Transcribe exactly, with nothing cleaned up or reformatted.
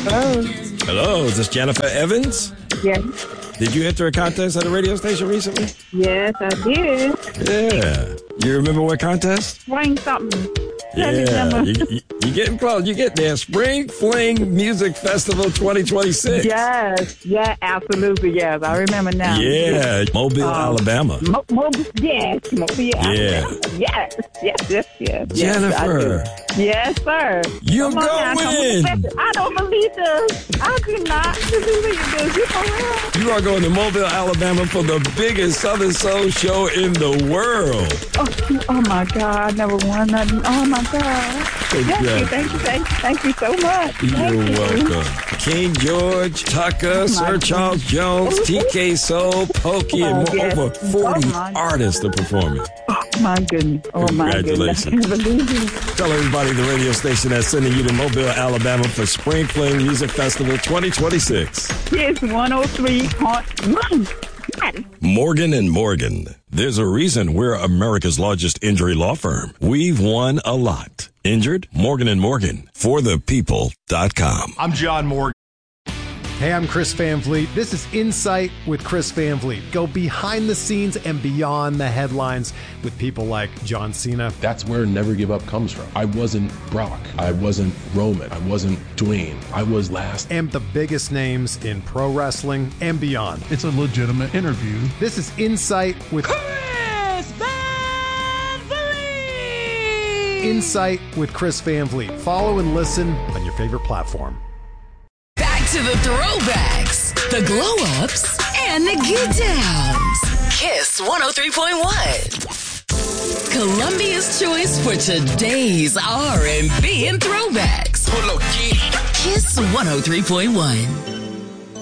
Hello. Hello, is this Jennifer Evans? Yes. Did you enter a contest at a radio station recently? Yes, I did. Yeah. You remember what contest? Spring something. Yeah, you, you, you're getting close. You get there. Spring Fling Music Festival twenty twenty-six. Yes, yeah, absolutely, yes. I remember now. Yeah, Mobile, Um, Alabama. Mo- Mobile, yes, Mobile, Yeah. Alabama. Yes, yes, yes, yes. Jennifer. Yes, I do. Yes, sir. You Come on now, go come win. on. I don't believe this. I do not believe this. You for real? You are going to Mobile, Alabama for the biggest Southern Soul show in the world. Oh, oh my God, I never won nothing. Oh my God. Thank Yeah. you, thank you, thank you, thank you so much. Thank You're you. welcome. King George, Tucker, Sir Charles Jones, T K Soul, Pokey, and Oh, yes. more over forty Oh, my artists are performing. Oh my goodness. Oh my goodness. I Congratulations. can't believe it. Tell everybody the radio station that's sending you to Mobile, Alabama for Spring Fling Music Festival twenty twenty-six. It's one oh three point one. Morgan and Morgan. There's a reason we're America's largest injury law firm. We've won a lot. Injured? Morgan and Morgan. For the people dot com. I'm John Morgan. Hey, I'm Chris Van Vliet. This is Insight with Chris Van Vliet. Go behind the scenes and beyond the headlines with people like John Cena. That's where Never Give Up comes from. I wasn't Brock. I wasn't Roman. I wasn't Dwayne. I was last. And the biggest names in pro wrestling and beyond. It's a legitimate interview. This is Insight with Chris Van Vliet. Insight with Chris Van Vliet. Follow and listen on your favorite platform. Back to the throwbacks, the glow-ups, and the get-downs. Kiss one oh three point one. Columbia's choice for today's R and B and throwbacks. Kiss one oh three point one.